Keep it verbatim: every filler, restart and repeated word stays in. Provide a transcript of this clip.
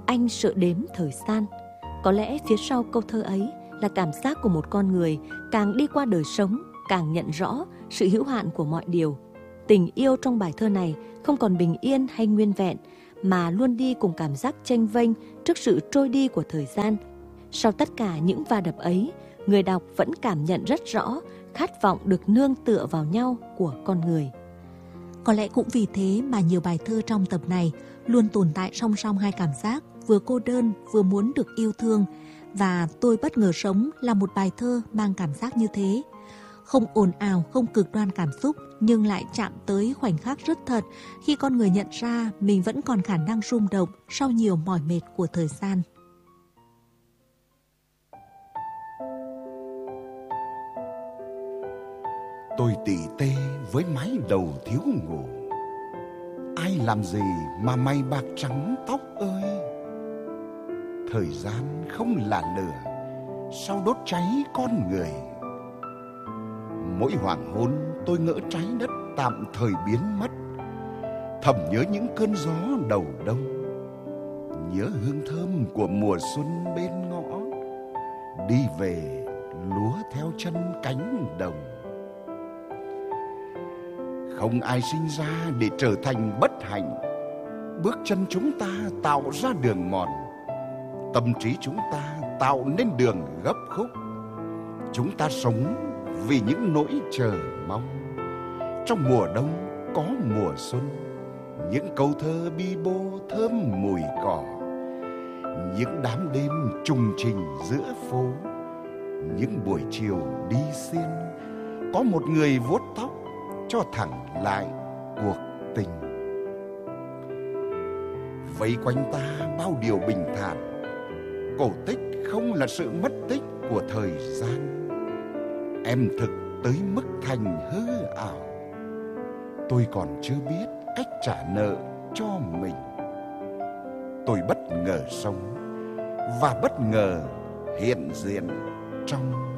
Anh sợ đếm thời gian. Có lẽ phía sau câu thơ ấy là cảm giác của một con người càng đi qua đời sống, càng nhận rõ sự hữu hạn của mọi điều. Tình yêu trong bài thơ này không còn bình yên hay nguyên vẹn, mà luôn đi cùng cảm giác chênh vênh trước sự trôi đi của thời gian. Sau tất cả những va đập ấy, người đọc vẫn cảm nhận rất rõ khát vọng được nương tựa vào nhau của con người. Có lẽ cũng vì thế mà nhiều bài thơ trong tập này luôn tồn tại song song hai cảm giác, vừa cô đơn vừa muốn được yêu thương. Và Tôi bất ngờ sống là một bài thơ mang cảm giác như thế. Không ồn ào, không cực đoan cảm xúc, nhưng lại chạm tới khoảnh khắc rất thật khi con người nhận ra mình vẫn còn khả năng rung động sau nhiều mỏi mệt của thời gian. Tôi tỉ tê với mái đầu thiếu ngủ. Ai làm gì mà mày bạc trắng tóc ơi? Thời gian không là lửa, sao đốt cháy con người? Mỗi hoàng hôn tôi ngỡ trái đất tạm thời biến mất, thầm nhớ những cơn gió đầu đông, nhớ hương thơm của mùa xuân bên ngõ, đi về lúa theo chân cánh đồng. Không ai sinh ra để trở thành bất hạnh, bước chân chúng ta tạo ra đường mòn, tâm trí chúng ta tạo nên đường gấp khúc. Chúng ta sống vì những nỗi chờ mong. Trong mùa đông có mùa xuân, những câu thơ bi bô thơm mùi cỏ, những đám đêm trùng trình giữa phố, những buổi chiều đi xiên, có một người vuốt tóc cho thẳng lại cuộc tình. Vây quanh ta bao điều bình thản, cổ tích không là sự mất tích của thời gian. Em thực tới mức thành hư ảo, tôi còn chưa biết cách trả nợ cho mình. Tôi bất ngờ sống và bất ngờ hiện diện trong